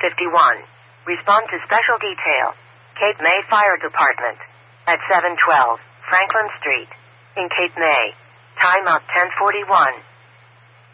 7:51. Respond to special detail. Cape May Fire Department. At 712 Franklin Street. In Cape May. Time up 10:41.